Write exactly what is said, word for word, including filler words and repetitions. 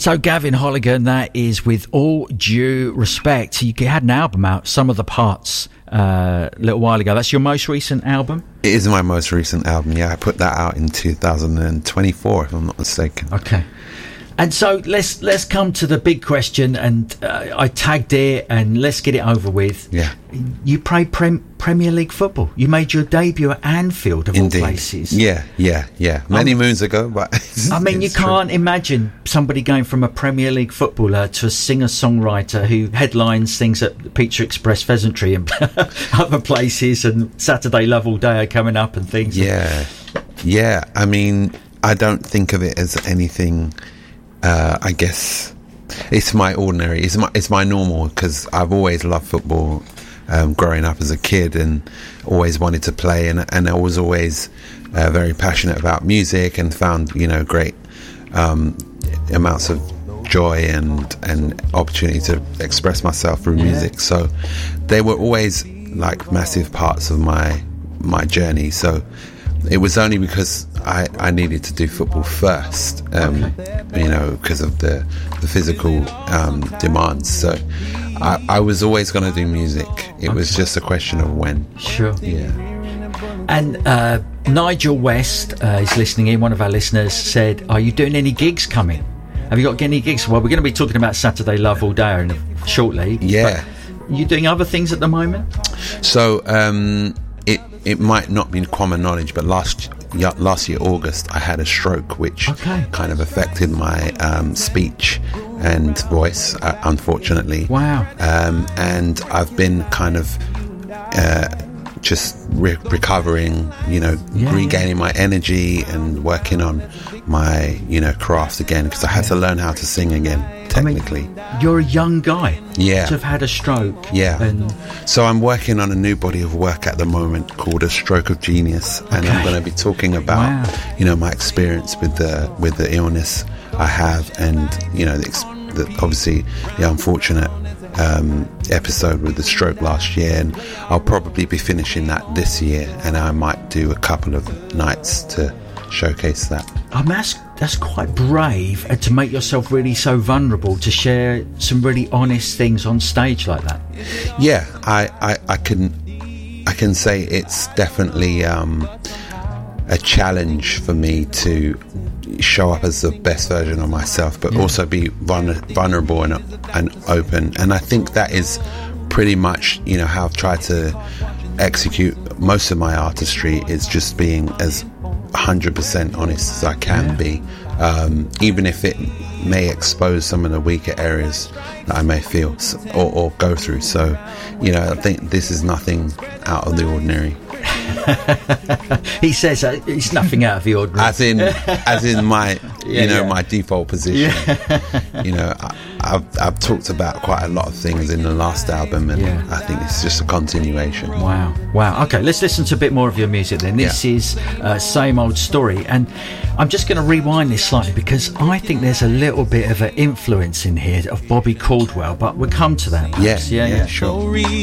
So Gavin Holligan, that is With All Due Respect. You had an album out, Some of the Parts, uh, a little while ago. That's your most recent album? It is my most recent album, yeah. I put that out in two thousand twenty-four, if I'm not mistaken. Okay. And so let's let's come to the big question, and uh, I tagged it, and let's get it over with. Yeah. You played prem- Premier League football. You made your debut at Anfield, of Indeed. all places. Yeah, yeah, yeah. Many um, moons ago, but... I mean, you can't true. imagine somebody going from a Premier League footballer to a singer-songwriter who headlines things at Pizza Express Pheasantry and other places, and Saturday Love All Day are coming up and things. Yeah, yeah. I mean, I don't think of it as anything... Uh, I guess it's my ordinary, it's my, it's my normal, because I've always loved football um, growing up as a kid, and always wanted to play, and, and I was always uh, very passionate about music, and found, you know, great um, amounts of joy and, and opportunity to express myself through yeah. music. So they were always like massive parts of my my journey. So it was only because I, I needed to do football first, um, okay. you know, because of the, the physical um, demands. So I, I was always going to do music. It okay. was just a question of when. Sure. Yeah. And uh, Nigel West uh, is listening in. One of our listeners said, are you doing any gigs coming? Have you got any gigs? Well, we're going to be talking about Saturday Love All Day in a, shortly. Yeah. But you doing other things at the moment? So... Um, It it might not be common knowledge, but last last year August I had a stroke, which okay. kind of affected my um, speech and voice, uh, unfortunately. Wow. Um, and I've been kind of uh, just re- recovering, you know, yeah, regaining yeah. my energy and working on my, you know, craft again, because I had to learn how to sing again. Technically, I mean, you're a young guy yeah. to have had a stroke. Yeah. And so I'm working on a new body of work at the moment called A Stroke of Genius, and okay. I'm going to be talking about, wow. you know, my experience with the with the illness I have, and you know, the, the, obviously the unfortunate um, episode with the stroke last year, and I'll probably be finishing that this year, and I might do a couple of nights to showcase that. I mean, that's, that's quite brave, and to make yourself really so vulnerable, to share some really honest things on stage like that. Yeah, I, I, I can I can say it's definitely um, a challenge for me to show up as the best version of myself, but yeah. also be vulner- vulnerable and and open. And I think that is pretty much, you know, how I've tried to execute most of my artistry, is just being as one hundred percent honest as I can yeah. be, um, even if it may expose some of the weaker areas that I may feel or, or go through. So, you know, I think this is nothing out of the ordinary. He says uh, it's nothing out of the ordinary. As in, as in my, yeah, you know, yeah. my default position. Yeah. You know, I, I've I've talked about quite a lot of things in the last album, and yeah. I think it's just a continuation. Wow, wow. Okay, let's listen to a bit more of your music then. This yeah. is uh, Same Old Story, and I'm just going to rewind this slightly, because I think there's a little bit of an influence in here of Bobby Caldwell, but we'll come to that. Yes, yeah, yeah, yeah, yeah, sure.